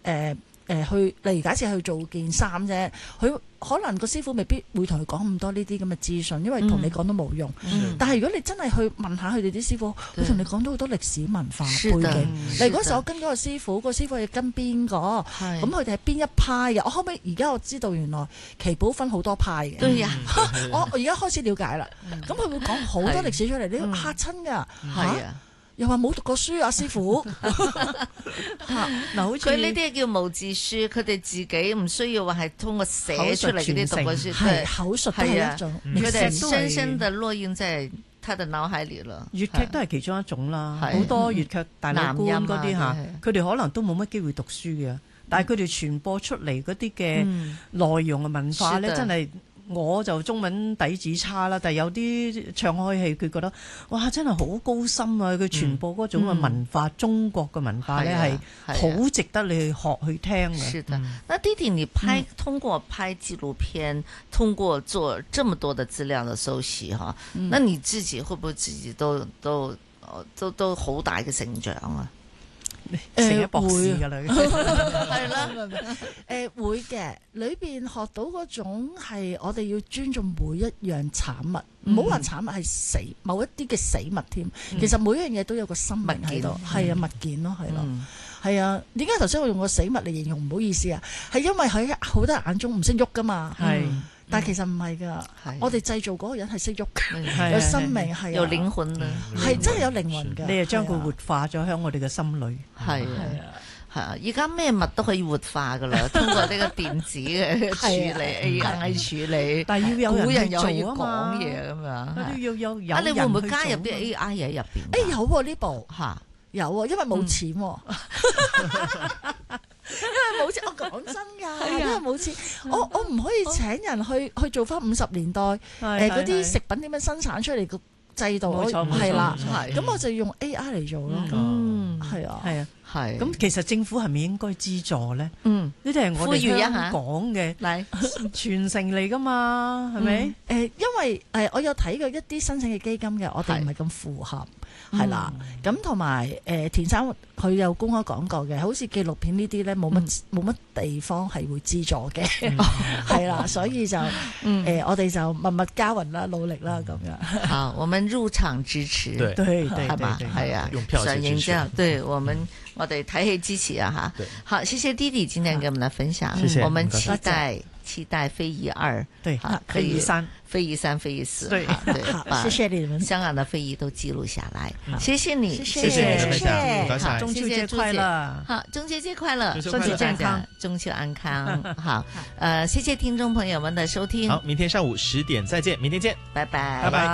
去，例如假設去做件衫啫，佢可能個師傅未必會同佢講咁多呢啲咁嘅資訊，因為同你講都冇用。但係如果你真係去問下佢哋啲師傅，佢同你講到好多歷史文化背景。例如嗰時我跟嗰個師傅，個師傅係跟邊個？咁佢哋係邊一派嘅？我後尾而家我知道原來旗袍分好多派嘅。 對呀， 我而家開始了解啦。咁佢會講好多歷史出嚟，你嚇親㗎。係啊。又話冇讀過書啊，師傅。 嗱，好似佢呢啲叫無字書，佢哋自己唔需要話係通過寫出嚟嗰啲讀過書， 係口述都係一種， 佢哋深深地烙印在他的腦海裡啦。 粵劇都係其中一種啦，好多粵劇大老倌嗰啲嚇，佢哋可能都冇乜機會讀書嘅，但係佢哋傳播出嚟嗰啲嘅內容嘅文化咧，真係。我就中文底子差啦，但係有啲唱開戲，佢覺得哇真係好高深啊！佢傳播嗰種嘅文化，中國嘅文化咧係好值得你去學去聽嘅。 是的，那弟弟你通過拍紀錄片，通過做這麼多的資料的搜集哈，那你自己會不會自己都好大嘅成長啊？ 成咗博士㗎啦， 係啦，會嘅，裏邊學到嗰種係我哋要尊重每一樣產物，唔好話產物係死，某一啲嘅死物添。其實每一樣嘢都有個生命喺度，係啊，物件咯，係咯，係啊。點解頭先我用個死物嚟形容？唔好意思啊，係因為喺好多人眼中唔識喐㗎嘛。係。但係其實唔係㗎，我哋製造嗰個人係識喐嘅，有生命係有靈魂啊， 係真係有靈魂㗎。 你係將佢活化咗喺我哋嘅心裏。 係啊，係啊，而家咩物都可以活化㗎啦，通過呢個電子嘅處理 AI 處理， 但係要有人又可以做講嘢咁樣。 要有啊，你會唔會加入啲 AI 嘢喺入邊？ 有喎呢部嚇， 有喎，因為冇錢喎。因為冇錢，我講真㗎，因為冇錢，我唔可以請人去做翻50年代嗰啲食品點樣生產出嚟個制度，係啦，咁我就用 AI 嚟做咯，係啊，係啊， 係。 咁其實政府係咪應該資助咧？呢啲係我哋香港嘅傳承嚟㗎嘛，係咪？ 因為我有睇過一啲申請嘅基金嘅，我哋唔係咁符合。係啦，咁同埋田生佢有公開講過嘅，好似紀錄片呢啲咧冇乜地方係會資助嘅，係啦，所以就我哋就默默耕耘啦，努力啦咁樣。 好，我們入場支持， 對對對， 係嘛，係啊， 用票支持， 對我哋睇戲支持啊哈。好，謝謝弟弟今天給我們的分享，我們期待非遺2， 對， 可以非遺3、 非遺4， 對， 謝謝你們， 香港的非遺都記錄下來，謝謝你， 謝謝你的分享， 中秋節快樂， 好，中秋節快樂， 身體健康， 中秋安康，好，謝謝聽眾朋友們的收聽， 好，明天上午10點再見，明天見， 拜拜， 拜拜。